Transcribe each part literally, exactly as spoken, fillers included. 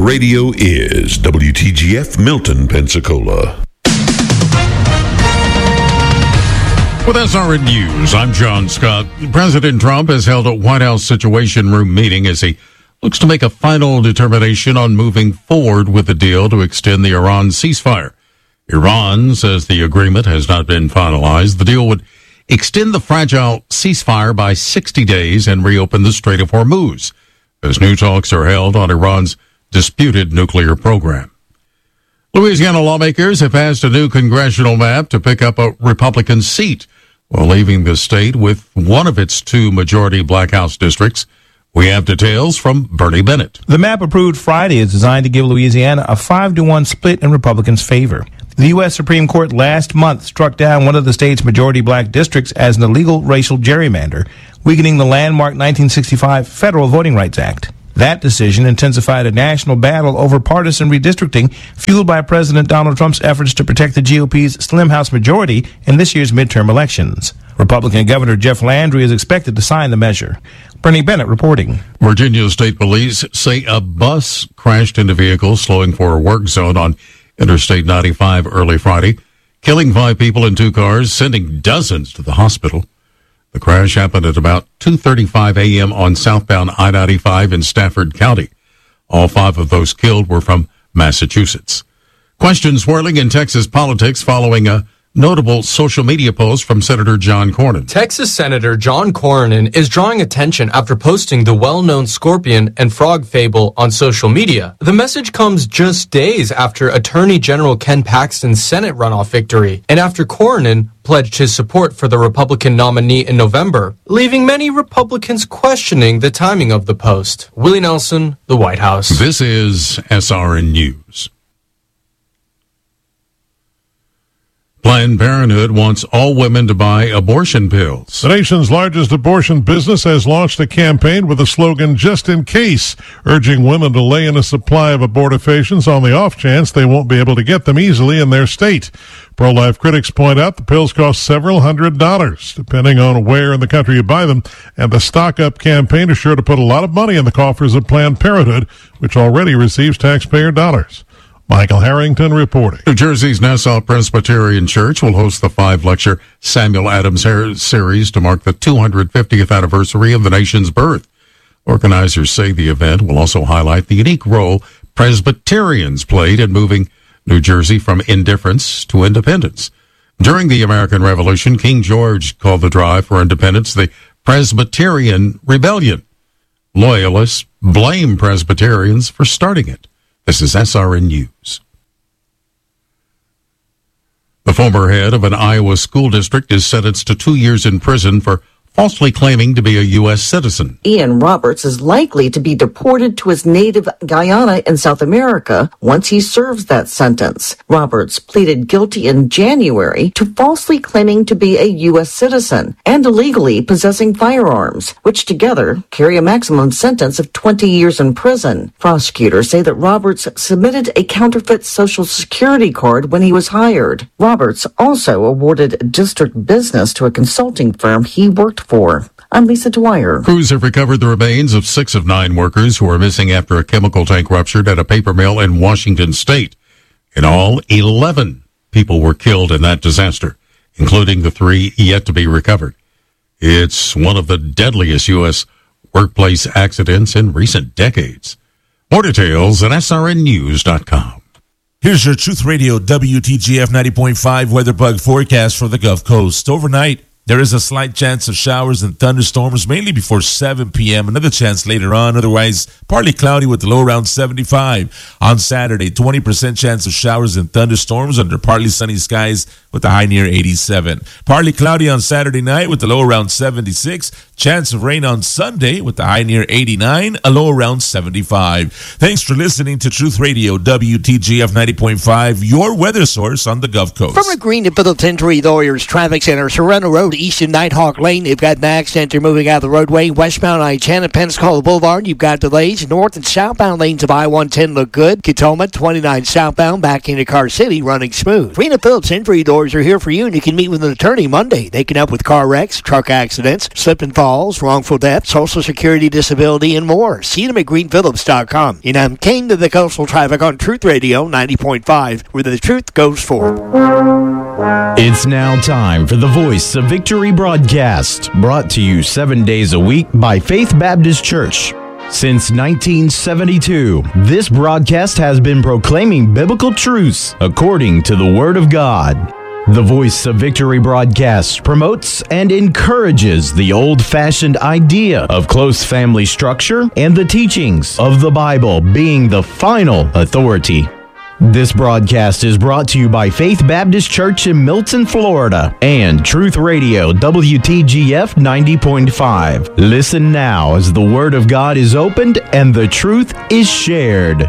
radio is W T G F Milton, Pensacola. With S R N News, I'm John Scott. President Trump has held a White House Situation Room meeting as he looks to make a final determination on moving forward with the deal to extend the Iran ceasefire. Iran says the agreement has not been finalized. The deal would extend the fragile ceasefire by sixty days and reopen the Strait of Hormuz, as new talks are held on Iran's disputed nuclear program. Louisiana lawmakers have passed a new congressional map to pick up a Republican seat while leaving the state with one of its two majority black House districts. We have details from Bernie Bennett. The map approved Friday is designed to give Louisiana a five to one split in Republicans' favor. The U S Supreme Court last month struck down one of the state's majority black districts as an illegal racial gerrymander, weakening the landmark nineteen sixty-five Federal Voting Rights Act. That decision intensified a national battle over partisan redistricting fueled by President Donald Trump's efforts to protect the G O P's slim House majority in this year's midterm elections. Republican Governor Jeff Landry is expected to sign the measure. Bernie Bennett reporting. Virginia State Police say a bus crashed into vehicles slowing for a work zone on Interstate ninety-five early Friday, killing five people in two cars, sending dozens to the hospital. The crash happened at about two thirty-five a.m. on southbound I ninety-five in Stafford County. All five of those killed were from Massachusetts. Questions swirling in Texas politics following a notable social media post from Senator John Cornyn. Texas Senator John Cornyn is drawing attention after posting the well-known scorpion and frog fable on social media. The message comes just days after Attorney General Ken Paxton's Senate runoff victory, and after Cornyn pledged his support for the Republican nominee in November, leaving many Republicans questioning the timing of the post. Willie Nelson, the White House. This is S R N News. Planned Parenthood wants all women to buy abortion pills. The nation's largest abortion business has launched a campaign with the slogan, "Just in Case," urging women to lay in a supply of abortifacients on the off chance they won't be able to get them easily in their state. Pro-life critics point out the pills cost several hundred dollars, depending on where in the country you buy them, and the stock-up campaign is sure to put a lot of money in the coffers of Planned Parenthood, which already receives taxpayer dollars. Michael Harrington reporting. New Jersey's Nassau Presbyterian Church will host the five-lecture Samuel Adams series to mark the two hundred fiftieth anniversary of the nation's birth. Organizers say the event will also highlight the unique role Presbyterians played in moving New Jersey from indifference to independence. During the American Revolution, King George called the drive for independence the Presbyterian Rebellion. Loyalists blame Presbyterians for starting it. This is S R N News. The former head of an Iowa school district is sentenced to two years in prison for falsely claiming to be a U S citizen. Ian Roberts is likely to be deported to his native Guyana in South America once he serves that sentence. Roberts pleaded guilty in January to falsely claiming to be a U S citizen and illegally possessing firearms, which together carry a maximum sentence of twenty years in prison. Prosecutors say that Roberts submitted a counterfeit Social Security card when he was hired. Roberts also awarded district business to a consulting firm he worked for. I'm Lisa Dwyer. Crews have recovered the remains of six of nine workers who are missing after a chemical tank ruptured at a paper mill in Washington State. In all, eleven people were killed in that disaster, including the three yet to be recovered. It's one of the deadliest U S workplace accidents in recent decades. More details at S R N news dot com. Here's your Truth Radio W T G F ninety point five WeatherBug forecast for the Gulf Coast. Overnight, there is a slight chance of showers and thunderstorms, mainly before seven p.m. Another chance later on. Otherwise, partly cloudy with the low around seventy-five. On Saturday, twenty percent chance of showers and thunderstorms under partly sunny skies with a high near eighty-seven. Partly cloudy on Saturday night with a low around seventy-six. Chance of rain on Sunday with a high near eighty-nine, a low around seventy-five. Thanks for listening to Truth Radio W T G F ninety point five, your weather source on the Gulf Coast. From the Green and Middleton Three Lawyers Traffic Center, Serrano Road, east of Nighthawk Lane, you've got an accident. They're moving out of the roadway. Westbound I ten at Pensacola Boulevard, you've got delays. North and southbound lanes of I one ten look good. Katoma twenty-nine southbound back into Car City running smooth. Green and Phillips Injury Lawyers are here for you, and you can meet with an attorney Monday. They can help with car wrecks, truck accidents, slip and fall calls, wrongful death, Social Security, disability, and more. See them at green phillips dot com. And I'm King to the Coastal Traffic on Truth Radio ninety point five, where the truth goes forth. It's now time for the Voice of Victory broadcast, brought to you seven days a week by Faith Baptist Church. Since nineteen seventy-two, this broadcast has been proclaiming biblical truths according to the Word of God. The Voice of Victory broadcast promotes and encourages the old-fashioned idea of close family structure and the teachings of the Bible being the final authority. This broadcast is brought to you by Faith Baptist Church in Milton, Florida, and Truth Radio W T G F ninety point five. Listen now as the Word of God is opened and the truth is shared.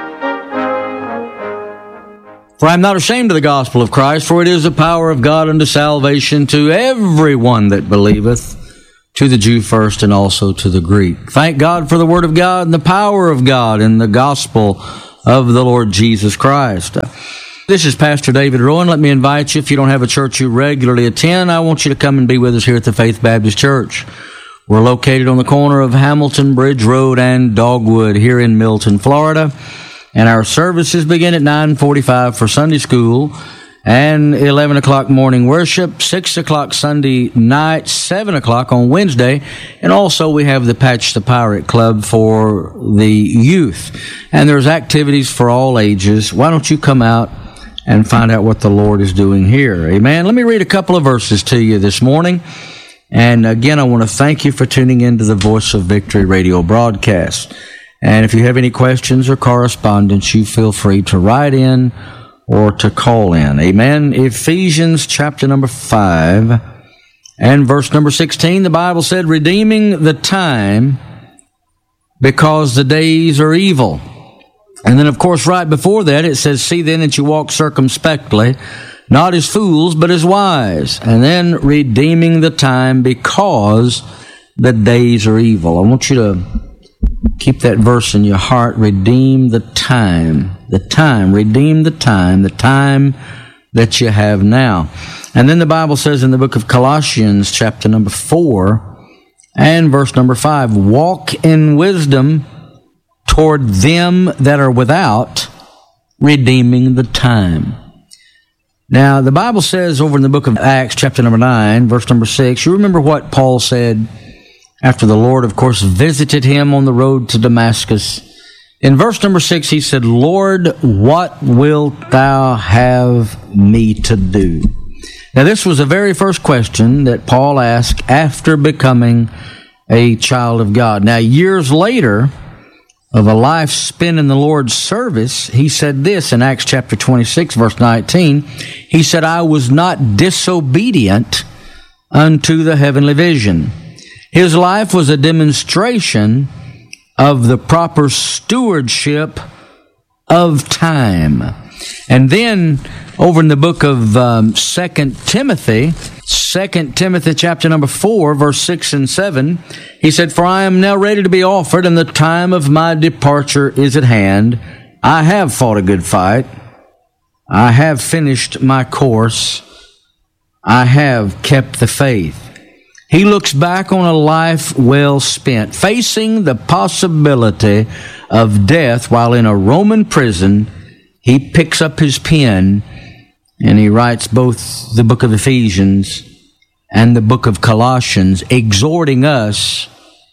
For I am not ashamed of the gospel of Christ, for it is the power of God unto salvation to everyone that believeth, to the Jew first and also to the Greek. Thank God for the Word of God and the power of God in the gospel of the Lord Jesus Christ. This is Pastor David Rowan. Let me invite you, if you don't have a church you regularly attend, I want you to come and be with us here at the Faith Baptist Church. We're located on the corner of Hamilton Bridge Road and Dogwood here in Milton, Florida. And our services begin at nine forty-five for Sunday school and eleven o'clock morning worship, six o'clock Sunday night, seven o'clock on Wednesday. And also we have the Patch the Pirate Club for the youth. And there's activities for all ages. Why don't you come out and find out what the Lord is doing here? Amen. Let me read a couple of verses to you this morning. And again, I want to thank you for tuning into the Voice of Victory radio broadcast. And if you have any questions or correspondence, you feel free to write in or to call in. Amen. Ephesians chapter number five and verse number sixteen, the Bible said, redeeming the time because the days are evil. And then, of course, right before that, it says, see then that you walk circumspectly, not as fools, but as wise. And then redeeming the time because the days are evil. I want you to keep that verse in your heart. Redeem the time. The time. Redeem the time. The time that you have now. And then the Bible says in the book of Colossians, chapter number four, and verse number five, walk in wisdom toward them that are without, redeeming the time. Now, the Bible says over in the book of Acts, chapter number nine, verse number six, you remember what Paul said after the Lord, of course, visited him on the road to Damascus. In verse number six, he said, Lord, what wilt thou have me to do? Now, this was the very first question that Paul asked after becoming a child of God. Now, years later, of a life spent in the Lord's service, he said this in Acts chapter twenty-six, verse nineteen. He said, I was not disobedient unto the heavenly vision. His life was a demonstration of the proper stewardship of time. And then over in the book of um, Second Timothy, Second Timothy chapter number four, verse six and seven, he said, for I am now ready to be offered, and the time of my departure is at hand. I have fought a good fight. I have finished my course. I have kept the faith. He looks back on a life well spent, facing the possibility of death while in a Roman prison. He picks up his pen and he writes both the book of Ephesians and the book of Colossians, exhorting us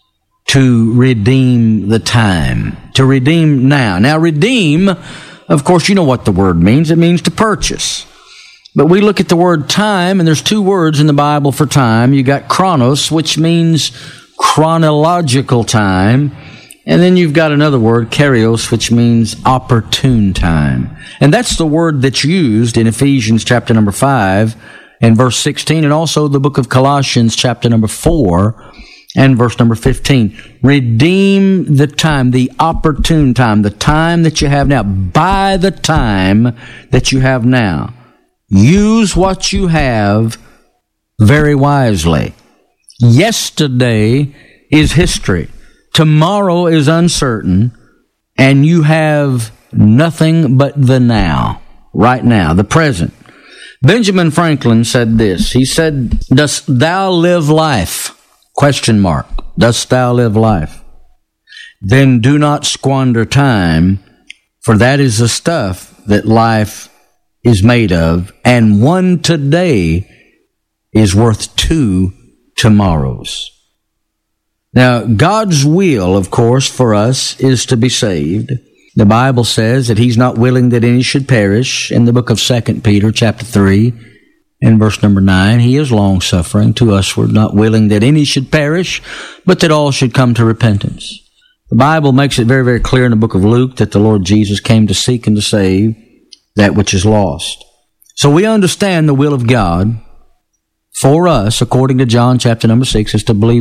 to redeem the time, to redeem now. Now, redeem, of course, you know what the word means. It means to purchase. But we look at the word time, and there's two words in the Bible for time. You got chronos, which means chronological time. And then you've got another word, kairos, which means opportune time. And that's the word that's used in Ephesians chapter number five and verse sixteen, and also the book of Colossians chapter number four and verse number fifteen. Redeem the time, the opportune time, the time that you have now. Buy the time that you have now. Use what you have very wisely. Yesterday is history. Tomorrow is uncertain, and you have nothing but the now, right now, the present. Benjamin Franklin said this. He said, dost thou live life Question mark. Dost thou live life? Then do not squander time, for that is the stuff that life is made of, and one today is worth two tomorrows. Now, God's will, of course, for us is to be saved. The Bible says that He's not willing that any should perish. In the book of Second Peter, chapter three, and verse number nine, He is long-suffering to usward, not willing that any should perish, but that all should come to repentance. The Bible makes it very, very clear in the book of Luke that the Lord Jesus came to seek and to save that which is lost. So we understand the will of God for us, according to John chapter number six, is to believe